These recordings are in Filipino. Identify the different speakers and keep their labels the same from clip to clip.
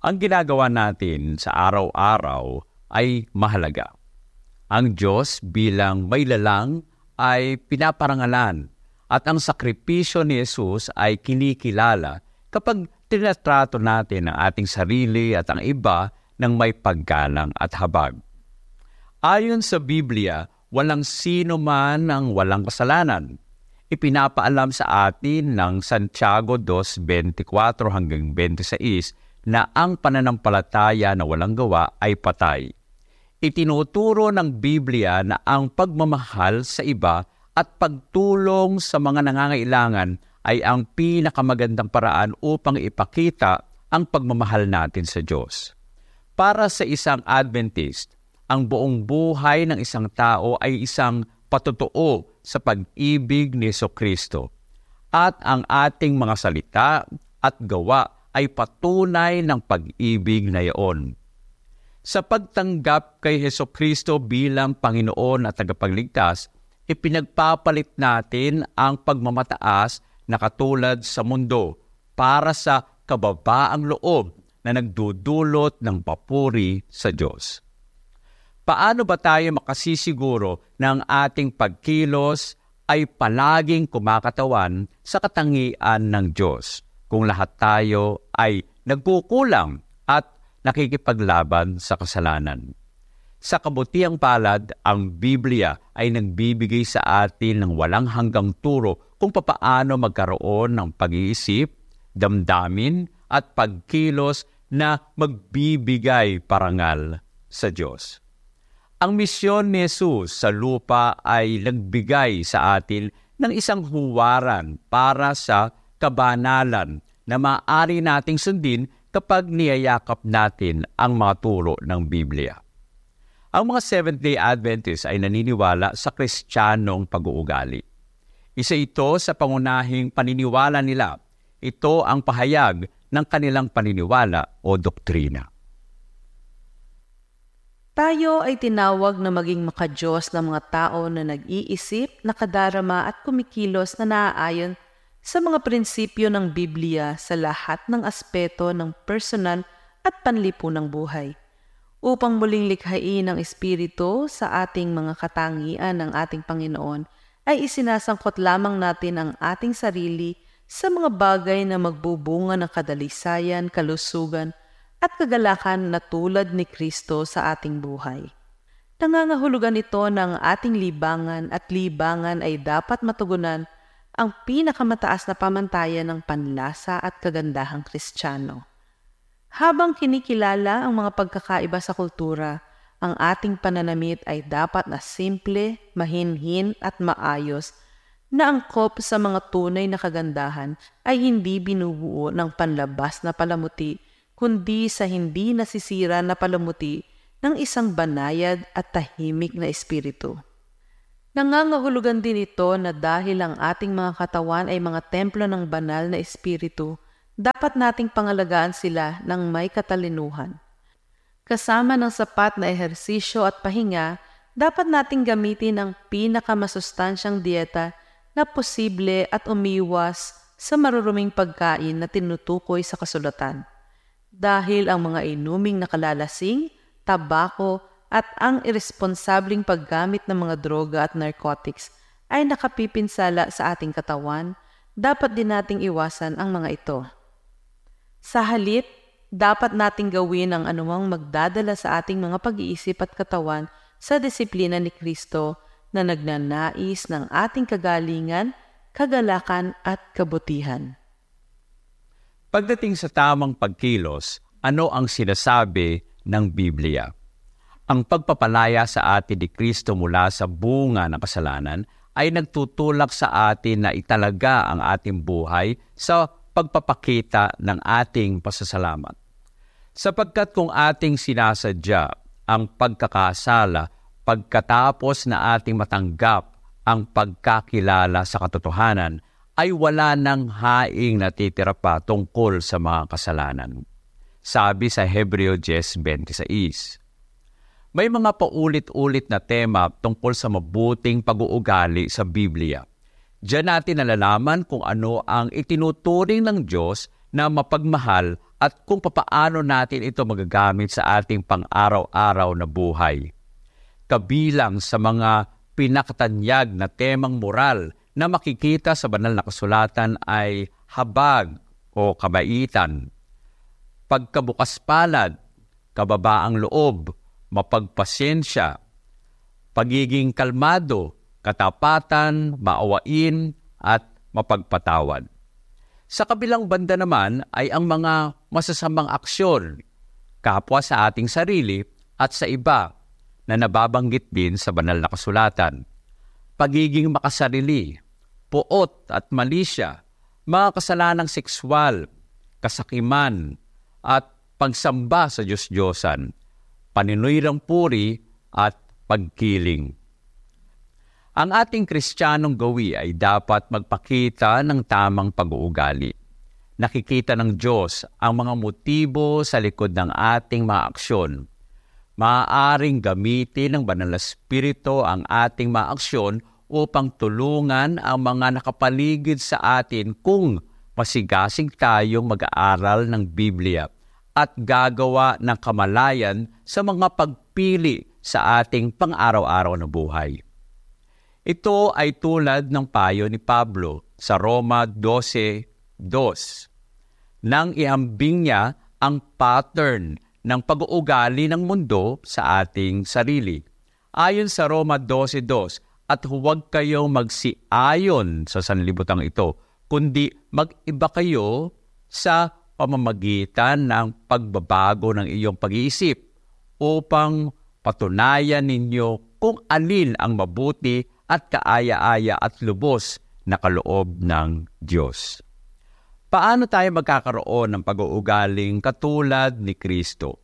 Speaker 1: Ang ginagawa natin sa araw-araw ay mahalaga. Ang Diyos bilang may lalang ay pinaparangalan at ang sakripisyo ni Jesus ay kinikilala kapag tinatrato natin ang ating sarili at ang iba ng may paggalang at habag. Ayon sa Biblia, walang sino man ang walang kasalanan. Ipinapaalam sa atin ng Santiago 2:24 hanggang 26 na ang pananampalataya na walang gawa ay patay. Itinuturo ng Biblia na ang pagmamahal sa iba at pagtulong sa mga nangangailangan ay ang pinakamagandang paraan upang ipakita ang pagmamahal natin sa Diyos. Para sa isang Adventist, ang buong buhay ng isang tao ay isang patotoo sa pag-ibig ni Jesucristo. At ang ating mga salita at gawa ay patunay ng pag-ibig na iyon. Sa pagtanggap kay Jesucristo bilang Panginoon at tagapagligtas, ipinagpapalit natin ang pagmamataas na katulad sa mundo para sa kababaang loob na nagdudulot ng papuri sa Diyos. Paano ba tayo makasisiguro na ang ating pagkilos ay palaging kumakatawan sa katangian ng Diyos kung lahat tayo ay nagkukulang at nakikipaglaban sa kasalanan? Sa kabutiang palad, ang Biblia ay nagbibigay sa atin ng walang hanggang turo kung papaano magkaroon ng pag-iisip, damdamin at pagkilos na magbibigay parangal sa Diyos. Ang misyon ni Jesus sa lupa ay nagbigay sa atin ng isang huwaran para sa kabanalan na maaari nating sundin kapag niyayakap natin ang mga turo ng Biblia. Ang mga Seventh-day Adventists ay naniniwala sa Kristiyanong pag-uugali. Isa ito sa pangunahing paniniwala nila. Ito ang pahayag ng kanilang paniniwala o doktrina.
Speaker 2: Tayo ay tinawag na maging makadiyos ng mga tao na nag-iisip, nakadarama at kumikilos na naaayon sa mga prinsipyo ng Biblia sa lahat ng aspeto ng personal at panlipunang buhay. Upang muling likhain ng Espiritu sa ating mga katangian ng ating Panginoon, ay isinasangkot lamang natin ang ating sarili sa mga bagay na magbubunga ng kadalisayan, kalusugan, at kagalakan na tulad ni Kristo sa ating buhay. Nangangahulugan ito ng ating libangan at libangan ay dapat matugunan ang pinakamataas na pamantayan ng panlasa at kagandahang Kristiyano. Habang kinikilala ang mga pagkakaiba sa kultura, ang ating pananamit ay dapat na simple, mahinhin at maayos na angkop sa mga tunay na kagandahan ay hindi binubuo ng panlabas na palamuti, kundi sa hindi nasisira na palamuti ng isang banayad at tahimik na espiritu. Nangangahulugan din ito na dahil ang ating mga katawan ay mga templo ng banal na espiritu, dapat nating pangalagaan sila ng may katalinuhan. Kasama ng sapat na ehersisyo at pahinga, dapat nating gamitin ang pinakamasustansyang dieta na posible at umiwas sa maruruming pagkain na tinutukoy sa kasulatan. Dahil ang mga inuming nakalalasing, tabako at ang irresponsableng paggamit ng mga droga at narcotics ay nakapipinsala sa ating katawan, dapat din nating iwasan ang mga ito. Sa halip, dapat nating gawin ang anumang magdadala sa ating mga pag-iisip at katawan sa disiplina ni Kristo na nagnanais ng ating kagalingan, kagalakan at kabutihan.
Speaker 1: Pagdating sa tamang pagkilos, ano ang sinasabi ng Biblia? Ang pagpapalaya sa atin ni Kristo mula sa bunga ng kasalanan ay nagtutulak sa atin na italaga ang ating buhay sa pagpapakita ng ating pasasalamat. Sapagkat kung ating sinasadya ang pagkakasala pagkatapos na ating matanggap ang pagkakilala sa katotohanan, ay wala nang haing natitira pa tungkol sa mga kasalanan. Sabi sa Hebreo 10:26. May mga paulit-ulit na tema tungkol sa mabuting pag-uugali sa Biblia. Diyan natin nalalaman kung ano ang itinuturing ng Diyos na mapagmahal at kung papaano natin ito magagamit sa ating pang-araw-araw na buhay. Kabilang sa mga pinakatanyag na temang moral na makikita sa banal na kasulatan ay habag o kabaitan, pagkabukas palad, kababaang loob, mapagpasensya, pagiging kalmado, katapatan, maawain, at mapagpatawad. Sa kabilang banda naman ay ang mga masasamang aksyon, kapwa sa ating sarili at sa iba na nababanggit din sa banal na kasulatan. Pagiging makasarili, puot at malisya, mga kasalanang sexual, kasakiman, at pagsamba sa Diyos-Diyosan, paninirang puri at pagkiling. Ang ating Kristiyanong gawi ay dapat magpakita ng tamang pag-uugali. Nakikita ng Diyos ang mga motibo sa likod ng ating mga aksyon. Maaaring gamitin ng Banal na Espiritu ang ating mga aksyon upang tulungan ang mga nakapaligid sa atin kung masigasig tayong mag-aaral ng Biblia at gagawa ng kamalayan sa mga pagpili sa ating pang-araw-araw na buhay. Ito ay tulad ng payo ni Pablo sa Roma 12:2 nang ihambing niya ang pattern ng pag-uugali ng mundo sa ating sarili. Ayon sa Roma 12:2, at huwag kayong magsiayon sa sanlibutang ito, kundi mag-iba kayo sa pamamagitan ng pagbabago ng iyong pag-iisip upang patunayan ninyo kung alin ang mabuti at kaaya-aya at lubos na kaloob ng Diyos. Paano tayo magkakaroon ng pag-uugaling katulad ni Kristo?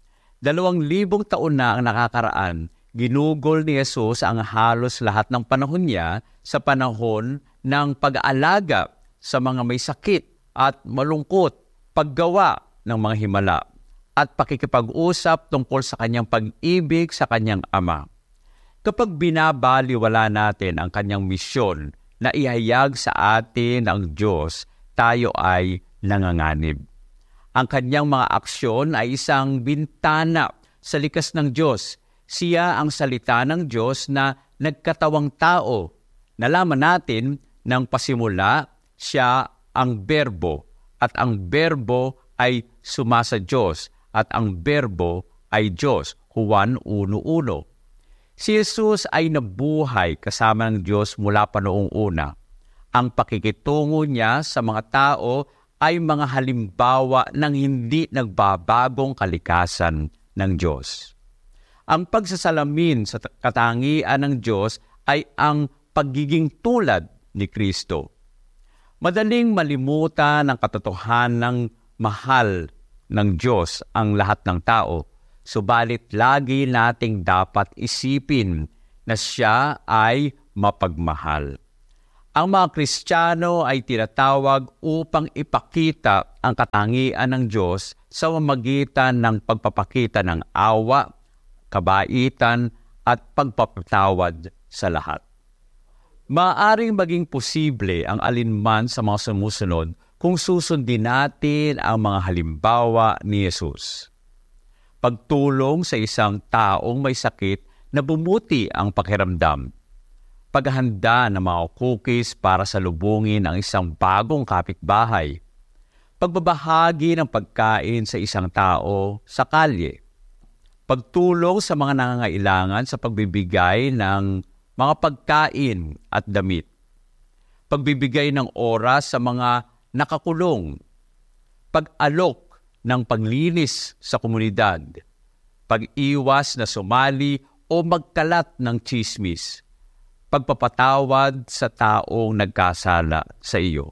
Speaker 1: 2,000 taon na ang nakakaraan, ginugol ni Jesus ang halos lahat ng panahon niya sa panahon ng pag-aalaga sa mga may sakit at malungkot, paggawa ng mga himala, at pakikipag-usap tungkol sa kanyang pag-ibig sa kanyang Ama. Kapag binabaliwala natin ang kanyang misyon na ihayag sa atin ang Diyos, tayo ay nanganganib. Ang kanyang mga aksyon ay isang bintana sa likas ng Diyos. Siya ang salita ng Diyos na nagkatawang tao. Nalaman natin nang pasimula, siya ang berbo, at ang berbo ay sumasa Diyos, at ang berbo ay Diyos. Juan 1:1. Si Jesus ay nabuhay kasama ng Diyos mula pa noong una. Ang pakikitungo niya sa mga tao ay mga halimbawa ng hindi nagbabagong kalikasan ng Diyos. Ang pagsasalamin sa katangian ng Diyos ay ang pagiging tulad ni Kristo. Madaling malimutan ang katotohanang mahal ng Diyos ang lahat ng tao. Subalit lagi nating dapat isipin na siya ay mapagmahal. Ang mga Kristiyano ay tinatawag upang ipakita ang katangian ng Diyos sa pamamagitan ng pagpapakita ng awa, kabaitan at pagpapatawad sa lahat. Maaaring maging posible ang alinman sa mga sumusunod kung susundin natin ang mga halimbawa ni Jesus. Pagtulong sa isang taong may sakit na bumuti ang pakiramdam. Paghahanda ng mga cookies para salubungin ang isang bagong kapitbahay. Pagbabahagi ng pagkain sa isang tao sa kalye. Pagtulong sa mga nangangailangan sa pagbibigay ng mga pagkain at damit. Pagbibigay ng oras sa mga nakakulong. Pag-alok ng paglinis sa komunidad, pag-iwas na sumali o magkalat ng tsismis, pagpapatawad sa taong nagkasala sa iyo.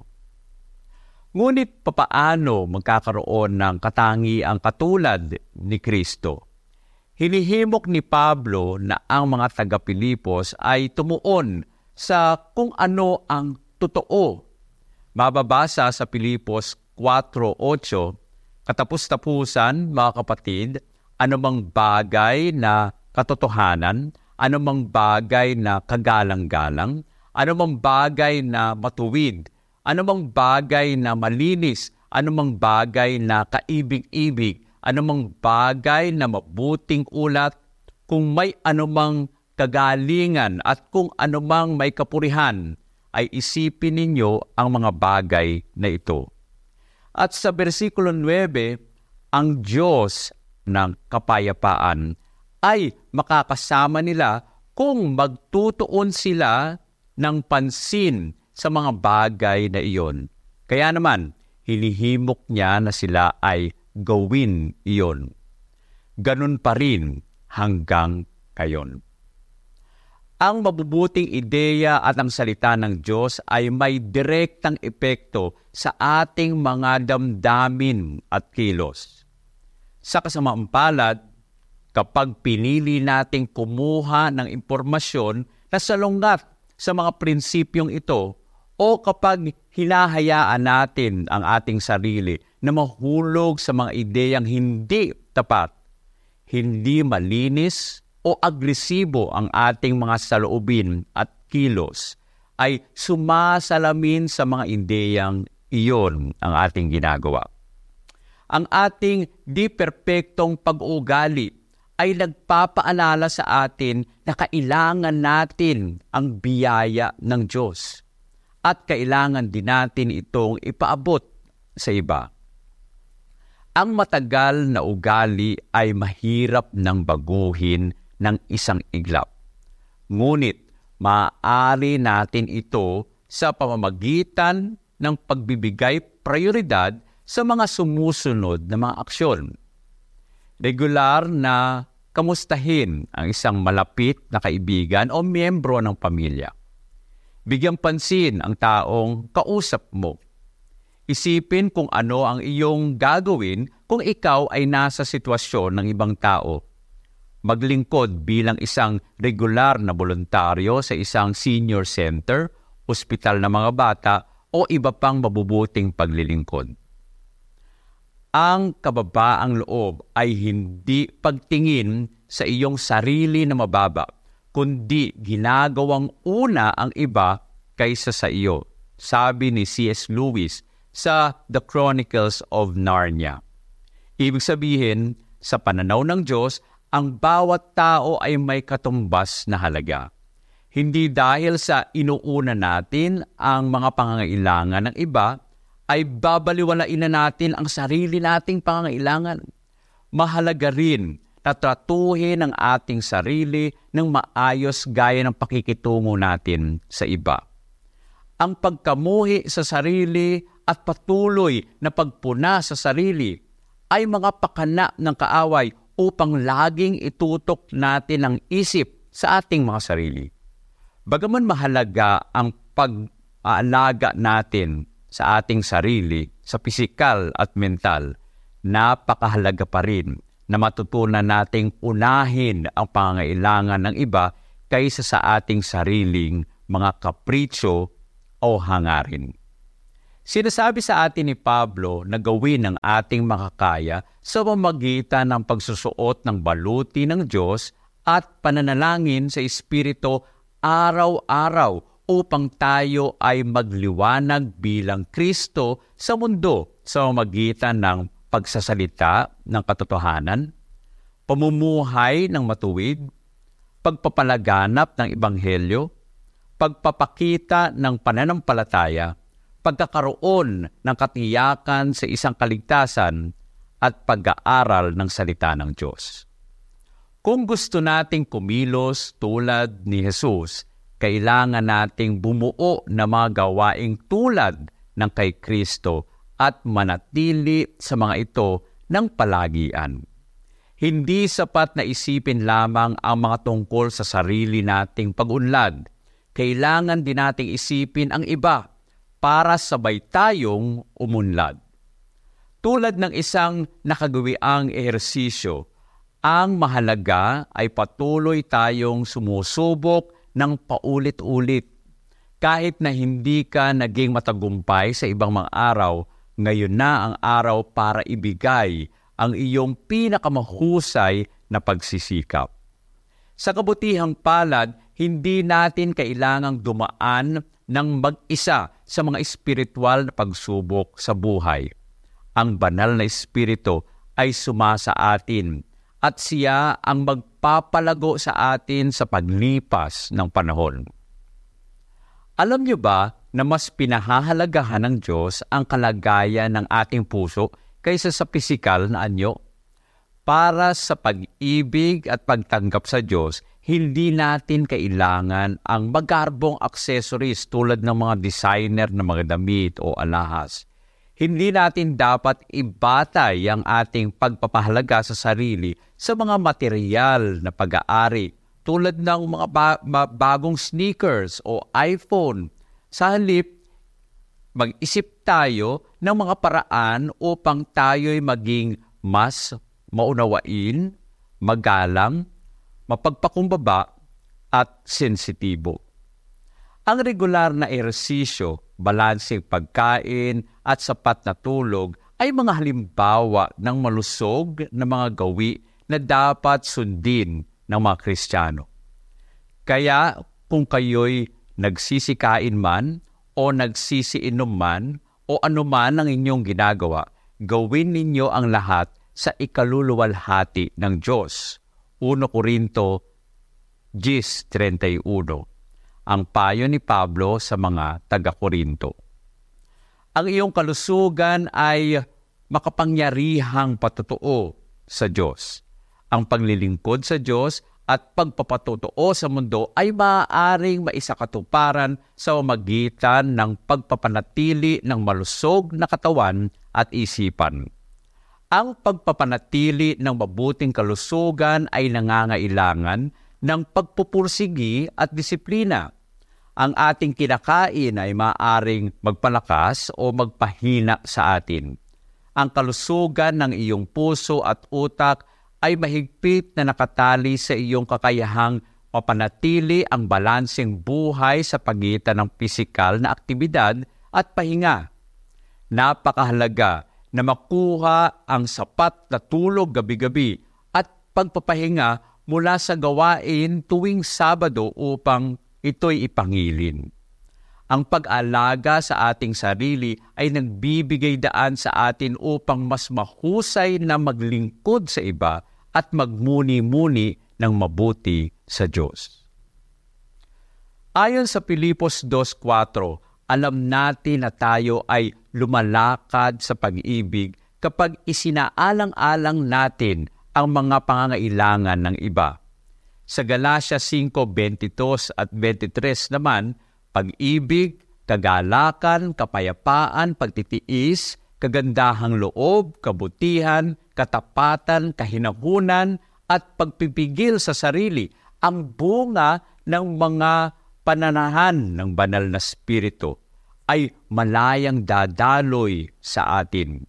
Speaker 1: Ngunit papaano magkakaroon ng katangiang katulad ni Kristo? Hinihimok ni Pablo na ang mga taga-Pilipos ay tumuon sa kung ano ang totoo. Mababasa sa Pilipos 4:8, katapus-tapusan, mga kapatid, anumang bagay na katotohanan, anumang bagay na kagalang-galang, anumang bagay na matuwid, anumang bagay na malinis anumang bagay na kaibig-ibig, anumang bagay na mabuting ulat, kung may anumang kagalingan at kung anumang may kapurihan, ay isipin ninyo ang mga bagay na ito. At sa versikulo 9, ang Diyos ng kapayapaan ay makakasama nila kung magtutuon sila ng pansin sa mga bagay na iyon. Kaya naman, hinihimok niya na sila ay gawin iyon. Ganun pa rin hanggang ngayon. Ang mabubuting ideya at ang salita ng Diyos ay may direktang epekto sa ating mga damdamin at kilos. Sa kasamaang palad, kapag pinili nating kumuha ng impormasyon na salungat sa mga prinsipyong ito, o kapag hinahayaan natin ang ating sarili na mahulog sa mga ideyang hindi tapat, hindi malinis o agresibo ang ating mga saloobin at kilos, ay sumasalamin sa mga ideyang iyon ang ating ginagawa. Ang ating di perpektong pag-uugali ay nagpapaalala sa atin na kailangan natin ang biyaya ng Diyos at kailangan din natin itong ipaabot sa iba. Ang matagal na ugali ay mahirap nang baguhin ng isang iglap. Ngunit maaari natin ito sa pamamagitan ng pagbibigay prioridad sa mga sumusunod na mga aksyon. Regular na kamustahin ang isang malapit na kaibigan o miyembro ng pamilya. Bigyang pansin ang taong kausap mo. Isipin kung ano ang iyong gagawin kung ikaw ay nasa sitwasyon ng ibang tao. Maglingkod bilang isang regular na voluntaryo sa isang senior center, ospital na mga bata o iba pang mabubuting paglilingkod. Ang kababaang loob ay hindi pagtingin sa iyong sarili na mababa, kundi ginagawang una ang iba kaysa sa iyo, sabi ni C.S. Lewis sa The Chronicles of Narnia. Ibig sabihin, sa pananaw ng Diyos, ang bawat tao ay may katumbas na halaga. Hindi dahil sa inuuna natin ang mga pangangailangan ng iba, ay babaliwalain na natin ang sarili nating pangangailangan. Mahalaga rin na tratuhin ang ating sarili ng maayos gaya ng pakikitungo natin sa iba. Ang pagkamuhi sa sarili at patuloy na pagpuna sa sarili ay mga pakana ng kaaway upang laging itutok natin ang isip sa ating mga sarili. Bagaman mahalaga ang pag-aalaga natin sa ating sarili, sa pisikal at mental, napakahalaga pa rin na matutunan nating unahin ang pangangailangan ng iba kaysa sa ating sariling mga kapritsyo o hangarin. Sinasabi sa atin ni Pablo na gawin ang ating makakaya sa pamamagitan ng pagsusuot ng baluti ng Diyos at pananalangin sa Espiritu araw-araw upang tayo ay magliwanag bilang Kristo sa mundo sa pamamagitan ng pagsasalita ng katotohanan, pamumuhay ng matuwid, pagpapalaganap ng Ebanghelyo, pagpapakita ng pananampalataya, pagkakaroon ng katiyakan sa isang kaligtasan at pag-aaral ng salita ng Diyos. Kung gusto nating kumilos tulad ni Jesus, kailangan nating bumuo na mga gawaing tulad ng kay Kristo at manatili sa mga ito ng palagian. Hindi sapat na isipin lamang ang mga tungkol sa sarili nating pag-unlad. Kailangan din nating isipin ang iba para sabay tayong umunlad. Tulad ng isang nakagawiang ehersisyo, ang mahalaga ay patuloy tayong sumusubok ng paulit-ulit. Kahit na hindi ka naging matagumpay sa ibang mga araw, ngayon na ang araw para ibigay ang iyong pinakamahusay na pagsisikap. Sa kabutihang palad, hindi natin kailangang dumaan ng mag-isa sa mga espiritual na pagsubok sa buhay. Ang banal na Espiritu ay sumasa atin at siya ang magpapalago sa atin sa paglipas ng panahon. Alam niyo ba na mas pinahahalagahan ng Diyos ang kalagayan ng ating puso kaysa sa pisikal na anyo? Para sa pag-ibig at pagtanggap sa Diyos, hindi natin kailangan ang magarbong accessories tulad ng mga designer na mga damit o alahas. Hindi natin dapat ibatay ang ating pagpapahalaga sa sarili sa mga material na pag-aari tulad ng mga bagong sneakers o iPhone. Sa halip, mag-isip tayo ng mga paraan upang tayo'y maging mas maunawain, magalang, mapagpakumbaba at sensitibo. Ang regular na ehersisyo, balanseng pagkain at sapat na tulog ay mga halimbawa ng malusog na mga gawi na dapat sundin ng mga Kristiyano. Kaya kung kayo'y nagsisikain man o nagsisiinom man o anuman ang inyong ginagawa, gawin ninyo ang lahat sa ikaluluwalhati ng Diyos. 1 Corinto 10:31. Ang payo ni Pablo sa mga taga-Korinto. Ang iyong kalusugan ay makapangyarihang patotoo sa Diyos. Ang paglilingkod sa Diyos at pagpapatotoo sa mundo ay maaaring maisakatuparan sa pamamagitan ng pagpapanatili ng malusog na katawan at isipan. Ang pagpapanatili ng mabuting kalusugan ay nangangailangan ng pagpupursigi at disiplina. Ang ating kinakain ay maaaring magpalakas o magpahina sa atin. Ang kalusugan ng iyong puso at utak ay mahigpit na nakatali sa iyong kakayahang mapanatili ang balanseng buhay sa pagitan ng pisikal na aktibidad at pahinga. Napakahalaga na makuha ang sapat na tulog gabi-gabi at pagpapahinga mula sa gawain tuwing Sabado upang ito'y ipangilin. Ang pag-alaga sa ating sarili ay nagbibigay daan sa atin upang mas mahusay na maglingkod sa iba at magmuni-muni ng mabuti sa Diyos. Ayon sa Filipos 2:4, alam natin na tayo ay lumalakad sa pag-ibig kapag isinaalang-alang natin ang mga pangangailangan ng iba. Sa Galatia 5:22 at 23 naman, pag-ibig, kagalakan, kapayapaan, pagtitiis, kagandahang loob, kabutihan, katapatan, kahinahunan, at pagpipigil sa sarili ang bunga ng mga pananahan ng banal na Espiritu ay malayang dadaloy sa atin.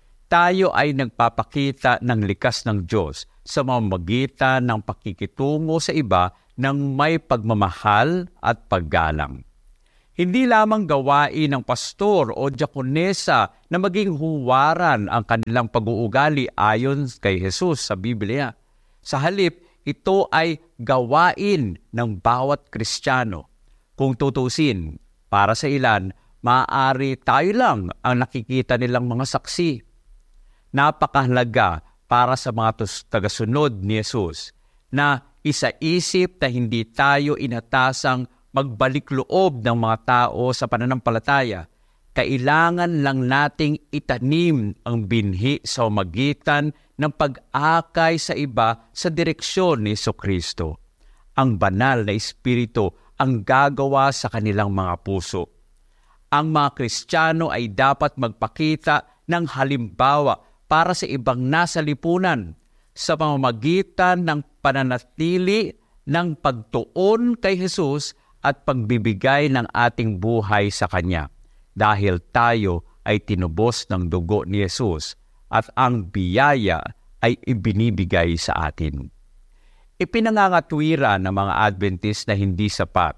Speaker 1: Tayo ay nagpapakita ng likas ng Diyos sa pamamagitan ng pakikitungo sa iba ng may pagmamahal at paggalang. Hindi lamang gawain ng pastor o diakonesa na maging huwaran ang kanilang pag-uugali ayon kay Jesus sa Biblia. Sa halip, ito ay gawain ng bawat Kristiyano. Kung tutusin, para sa ilan, maaari tayo lang ang nakikita nilang mga saksi. Napakahalaga para sa mga tagasunod ni Jesus na isa-isip na hindi tayo inatasang magbalik loob ng mga tao sa pananampalataya. Kailangan lang nating itanim ang binhi sa magitan ng pag-akay sa iba sa direksyon ni Jesucristo. Ang banal na Espiritu ang gagawa sa kanilang mga puso. Ang mga Kristiyano ay dapat magpakita ng halimbawa para sa ibang nasa lipunan sa pamamagitan ng pananatili ng pagtuon kay Jesus at pagbibigay ng ating buhay sa Kanya dahil tayo ay tinubos ng dugo ni Jesus at ang biyaya ay ibinibigay sa atin. Ipinangangatwiran ng mga Adventist na hindi sapat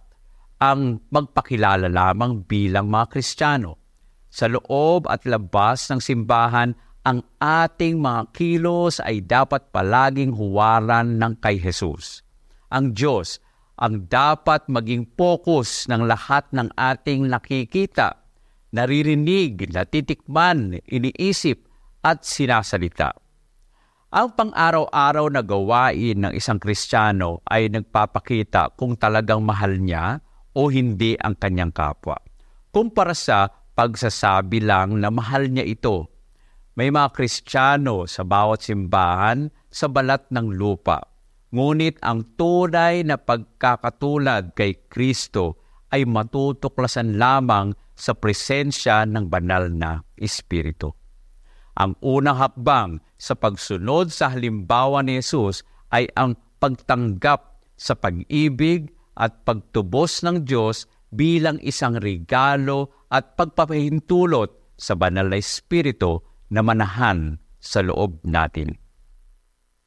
Speaker 1: ang magpakilala lamang bilang mga Kristiyano. Sa loob at labas ng simbahan, ang ating mga kilos ay dapat palaging huwaran ng kay Jesus. Ang Diyos ang dapat maging focus ng lahat ng ating nakikita, naririnig, natitikman, iniisip at sinasalita. Ang pang-araw-araw na gawain ng isang Kristiyano ay nagpapakita kung talagang mahal niya o hindi ang kanyang kapwa, kumpara sa pagsasabi lang na mahal niya ito. May mga Kristiyano sa bawat simbahan sa balat ng lupa, ngunit ang tunay na pagkakatulad kay Kristo ay matutuklasan lamang sa presensya ng banal na Espiritu. Ang unang hakbang sa pagsunod sa halimbawa ni Jesus ay ang pagtanggap sa pag-ibig at pagtubos ng Diyos bilang isang regalo at pagpapahintulot sa banal na Espiritu na manahan sa loob natin.